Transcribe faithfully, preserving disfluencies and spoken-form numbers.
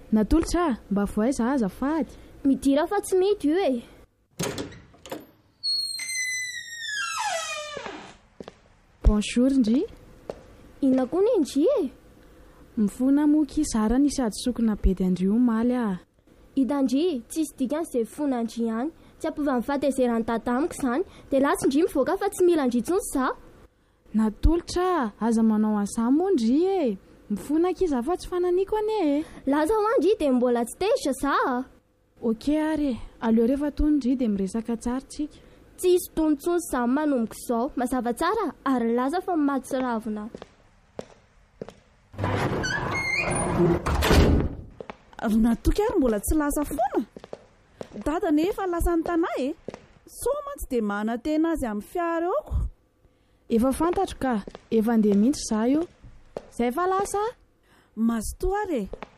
Natolotra mba voaiza azafady. Midira fa tsy mety io e. Bonjour Ndry. Inona koa ny Ndry e? Mifona moky zara ny sady sokona bedy Andry omaly ah. Ida Ndry, tsisy dikany izay fona Ndry ihany. Tsy ampova mivady izay raha nitatamiko izany. Dia lasy Ndry mivoaka fa tsy mila Ndry intsony za. Natolotra aza manao an'izany moa Ndry e. Mifona kiza fa tsy fananiko ane e. Laza ho Ndry dia mbola tsy tezitra za. Ok ary, aleo rehefa tony Ndry dia miresaka tsara tsika. Tsy hisy tonontsony izany manomboka izao. Mazava tsara ary laza fa maty sy ravina. Natoky ary mbola tsy lasa foana. Dada nefa lasa ny tanahy e. Soma tsy dia manantena azy amin'ny fiara eoko. Efa fantatro ka, efa andeha mihitsy za io. Zay fa lasa mazotoa ary e.